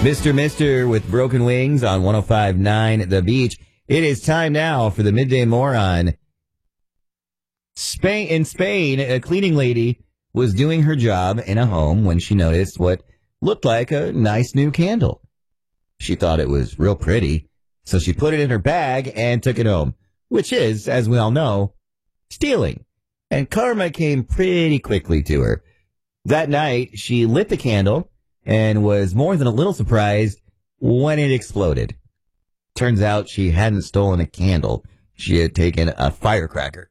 Mr. with Broken Wings on 105.9 The Beach. It is time now for the Midday Moron. In Spain, a cleaning lady was doing her job in a home when she noticed what looked like a nice new candle. She thought it was real pretty, so she put it in her bag and took it home, which is, as we all know, stealing. And karma came pretty quickly to her. That night, she lit the candle and was more than a little surprised when it exploded. Turns out she hadn't stolen a candle. She had taken a firecracker,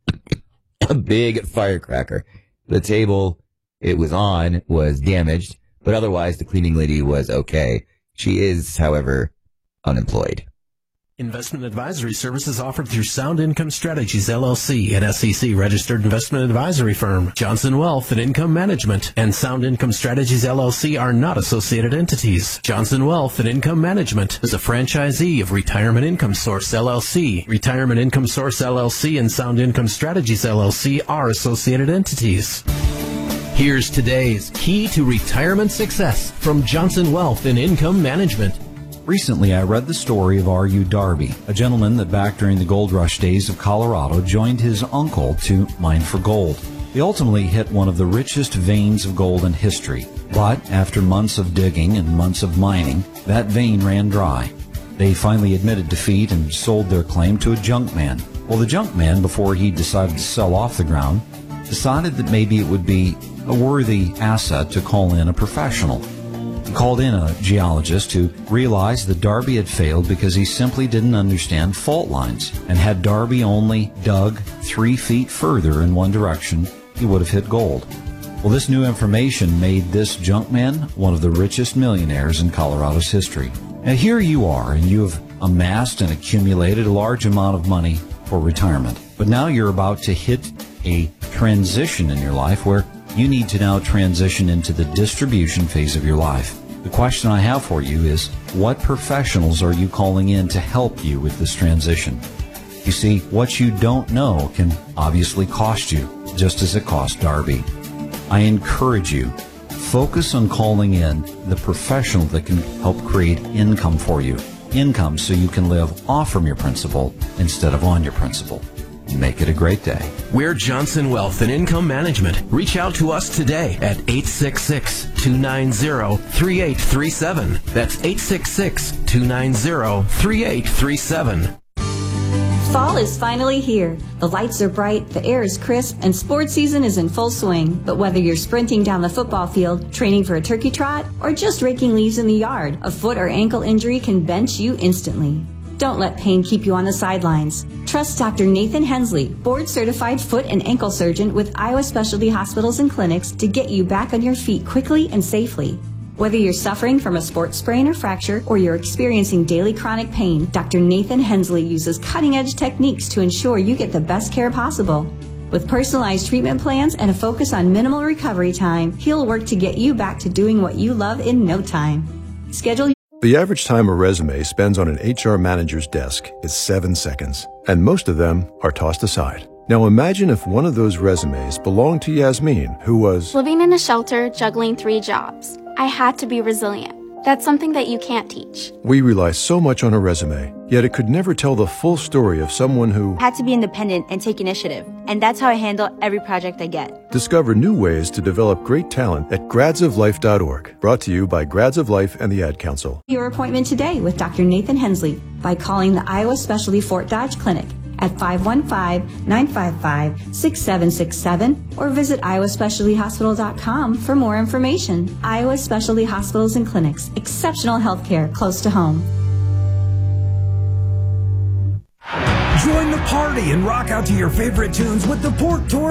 a big firecracker. The table it was on was damaged, but otherwise the cleaning lady was okay. She is, however, unemployed. Investment advisory services offered through Sound Income Strategies, LLC, an SEC-registered investment advisory firm. Johnson Wealth and Income Management and Sound Income Strategies, LLC are not associated entities. Johnson Wealth and Income Management is a franchisee of Retirement Income Source, LLC. Retirement Income Source, LLC and Sound Income Strategies, LLC are associated entities. Here's today's Key to Retirement Success from Johnson Wealth and Income Management. Recently, I read the story of R.U. Darby, a gentleman that back during the gold rush days of Colorado joined his uncle to mine for gold. They ultimately hit one of the richest veins of gold in history. But after months of digging and months of mining, that vein ran dry. They finally admitted defeat and sold their claim to a junk man. Well, the junk man, before he decided to sell off the ground, decided that maybe it would be a worthy asset to call in a professional. He called in a geologist who realized that Darby had failed because he simply didn't understand fault lines. And had Darby only dug 3 feet further in one direction, he would have hit gold. Well, this new information made this junk man one of the richest millionaires in Colorado's history. Now here you are, and you have amassed and accumulated a large amount of money for retirement. But now you're about to hit a transition in your life where you need to now transition into the distribution phase of your life. The question I have for you is, what professionals are you calling in to help you with this transition? You see, what you don't know can obviously cost you, just as it cost Darby. I encourage you, focus on calling in the professional that can help create income for you. Income so you can live off from your principal instead of on your principal. Make it a great day. We're Johnson Wealth and Income Management. Reach out to us today at 866-290-3837. That's 866-290-3837. Fall is finally here. The lights are bright, the air is crisp, and sports season is in full swing. But whether you're sprinting down the football field, training for a turkey trot, or just raking leaves in the yard, a foot or ankle injury can bench you instantly. Don't let pain keep you on the sidelines. Trust Dr. Nathan Hensley, board-certified foot and ankle surgeon with Iowa Specialty Hospitals and Clinics, to get you back on your feet quickly and safely. Whether you're suffering from a sports sprain or fracture, or you're experiencing daily chronic pain, Dr. Nathan Hensley uses cutting-edge techniques to ensure you get the best care possible. With personalized treatment plans and a focus on minimal recovery time, he'll work to get you back to doing what you love in no time. Schedule. The average time a resume spends on an HR manager's desk is 7 seconds, and most of them are tossed aside. Now imagine if one of those resumes belonged to Yasmin, who was living in a shelter, juggling 3 jobs. I had to be resilient. That's something that you can't teach. We rely so much on a resume, yet it could never tell the full story of someone who had to be independent and take initiative. And that's how I handle every project I get. Discover new ways to develop great talent at gradsoflife.org. Brought to you by Grads of Life and the Ad Council. Your appointment today with Dr. Nathan Hensley by calling the Iowa Specialty Fort Dodge Clinic at 515-955-6767 or visit iowaspecialtyhospital.com for more information. Iowa Specialty Hospitals and Clinics. Exceptional health care close to home. Join the party and rock out to your favorite tunes with the Pork Tour